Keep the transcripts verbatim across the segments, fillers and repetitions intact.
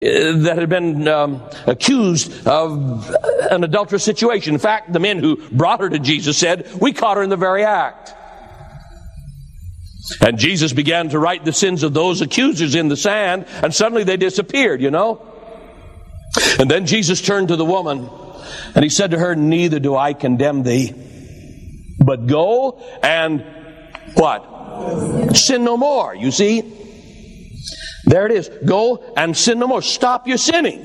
that had been um, accused of an adulterous situation. In fact, the men who brought her to Jesus said, "We caught her in the very act." And Jesus began to write the sins of those accusers in the sand, and suddenly they disappeared, you know. And then Jesus turned to the woman, and he said to her, "Neither do I condemn thee, but go and," what? "Sin no more." You see? There it is. Go and sin no more. Stop your sinning.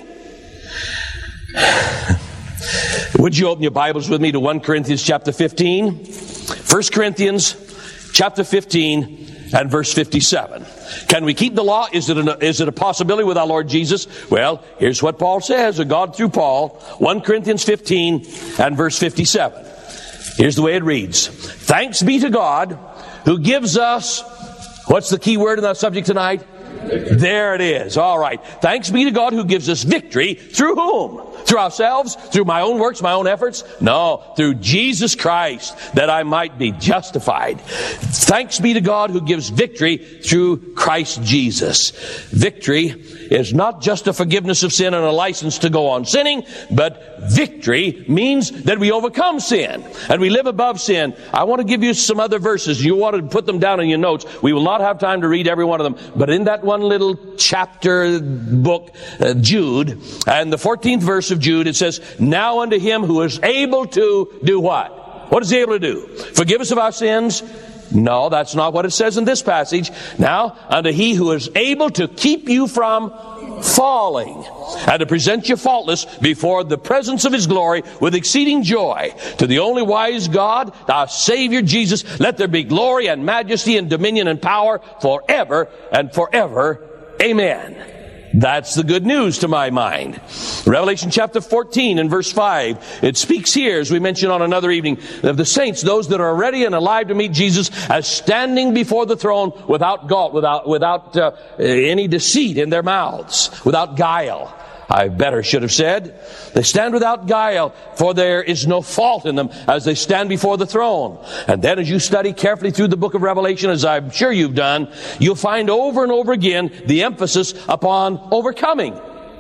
Would you open your Bibles with me to First Corinthians chapter fifteen? First Corinthians chapter fifteen and verse fifty-seven. Can we keep the law? Is it, an, is it a possibility with our Lord Jesus? Well, here's what Paul says, or God through Paul. First Corinthians fifteen and verse fifty-seven. Here's the way it reads. Thanks be to God who gives us, what's the key word in that subject tonight? There it is. All right. Thanks be to God who gives us victory. Through whom? Through ourselves? Through my own works, my own efforts? No. Through Jesus Christ, that I might be justified. Thanks be to God who gives victory through Christ Jesus. Victory is not just a forgiveness of sin and a license to go on sinning, but victory means that we overcome sin and we live above sin. I want to give you some other verses. You want to put them down in your notes. We will not have time to read every one of them, but in that one little chapter book, uh, Jude, and the fourteenth verse of Jude, it says, "Now unto him who is able to do what?" What is he able to do? Forgive us of our sins? No, that's not what it says in this passage. Now, unto he who is able to keep you from falling, and to present you faultless before the presence of his glory with exceeding joy. To the only wise God, our Savior Jesus, let there be glory and majesty and dominion and power forever and forever. Amen. That's the good news to my mind. Revelation chapter fourteen and verse five. It speaks here, as we mentioned on another evening, of the saints, those that are ready and alive to meet Jesus, as standing before the throne without gall, without, without uh, any deceit in their mouths, without guile. I better should have said. They stand without guile, for there is no fault in them as they stand before the throne. And then as you study carefully through the book of Revelation, as I'm sure you've done, you'll find over and over again the emphasis upon overcoming.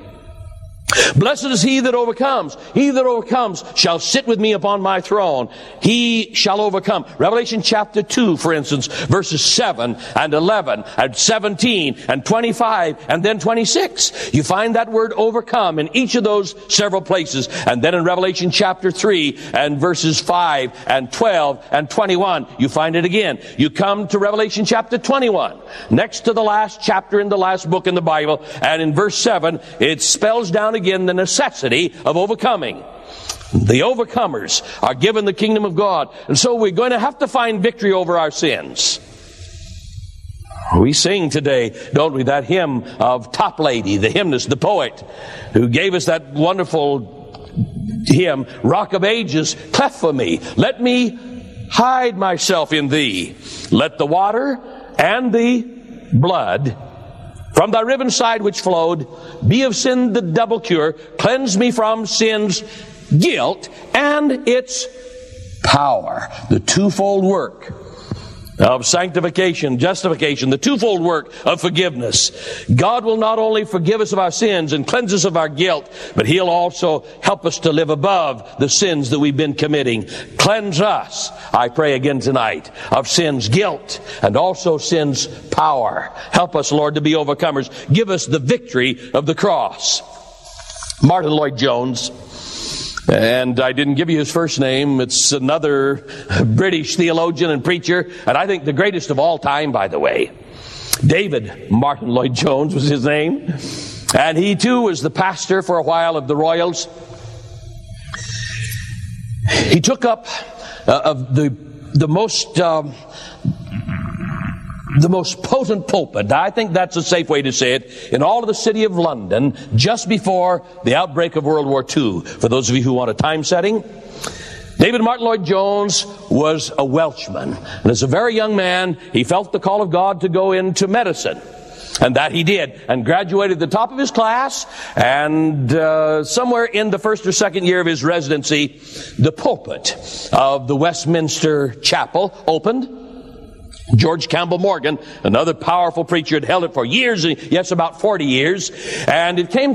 Blessed is he that overcomes. He that overcomes shall sit with me upon my throne. He shall overcome. Revelation chapter two, for instance, verses seven and eleven and seventeen and twenty-five and then twenty-six. You find that word overcome in each of those several places. And then in Revelation chapter three and verses five and twelve and twenty-one, you find it again. You come to Revelation chapter twenty-one, next to the last chapter in the last book in the Bible, and in verse seven, it spells down again the necessity of overcoming. The overcomers are given the kingdom of God. And so we're going to have to find victory over our sins. We sing today, don't we, that hymn of Top Lady, the hymnist, the poet, who gave us that wonderful hymn, Rock of Ages, cleft for me. Let me hide myself in thee. Let the water and the blood from thy riven side which flowed be of sin the double cure. Cleanse me from sin's guilt and its power. The twofold work of sanctification, justification, the twofold work of forgiveness. God will not only forgive us of our sins and cleanse us of our guilt, but He'll also help us to live above the sins that we've been committing. Cleanse us, I pray again tonight, of sin's guilt and also sin's power. Help us, Lord, to be overcomers. Give us the victory of the cross. Martin Lloyd-Jones, and I didn't give you his first name. It's another British theologian and preacher, and I think the greatest of all time, by the way. David Martin Lloyd-Jones was his name. And he too was the pastor for a while of the Royals. He took up uh, of the the most um, the most potent pulpit, I think that's a safe way to say it, in all of the city of London just before the outbreak of World War Two. For those of you who want a time setting, David Martin Lloyd-Jones was a Welshman. And as a very young man, he felt the call of God to go into medicine. And that he did, and graduated the top of his class, and uh, somewhere in the first or second year of his residency, the pulpit of the Westminster Chapel opened, George Campbell Morgan, another powerful preacher, had held it for years, yes, about forty years, and it came